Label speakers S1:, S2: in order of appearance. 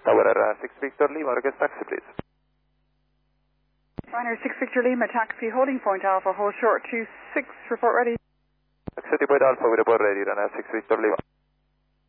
S1: Tower 6 Victor Lima, request taxi please.
S2: Liner 6 Victor Lima, taxi holding point Alpha, hold short 26, report ready.
S1: Taxi point Alpha, we report ready, runway 6 Victor Lima.